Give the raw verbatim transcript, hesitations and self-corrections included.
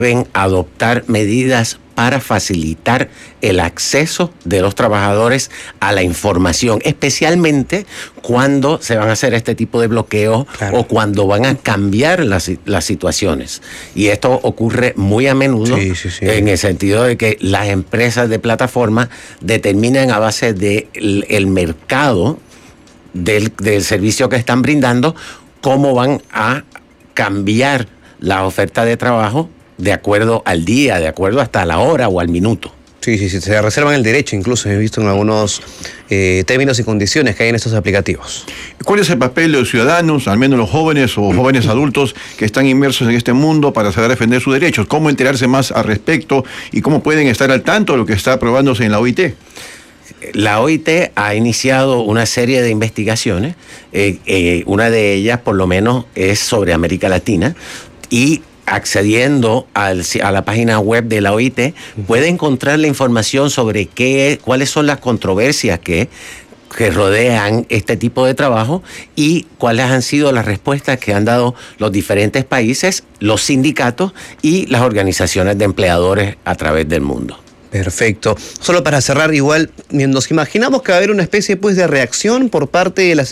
deben adoptar medidas para facilitar el acceso de los trabajadores a la información, especialmente cuando se van a hacer este tipo de bloqueos, claro, o cuando van a cambiar las, las situaciones. Y esto ocurre muy a menudo, sí, sí, sí, en el sentido de que las empresas de plataforma determinan a base del el mercado del, del servicio que están brindando cómo van a cambiar la oferta de trabajo de acuerdo al día, de acuerdo hasta la hora o al minuto. Sí, sí, sí, se reservan el derecho, incluso he visto en algunos eh, términos y condiciones que hay en estos aplicativos. ¿Cuál es el papel de los ciudadanos, al menos los jóvenes o jóvenes adultos que están inmersos en este mundo para saber defender sus derechos? ¿Cómo enterarse más al respecto y cómo pueden estar al tanto de lo que está aprobándose en la O I T? La O I T ha iniciado una serie de investigaciones, eh, eh, una de ellas por lo menos es sobre América Latina, y accediendo al, a la página web de la O I T, puede encontrar la información sobre qué, cuáles son las controversias que, que rodean este tipo de trabajo y cuáles han sido las respuestas que han dado los diferentes países, los sindicatos y las organizaciones de empleadores a través del mundo. Perfecto. Solo para cerrar, igual, nos imaginamos que va a haber una especie pues de reacción por parte de las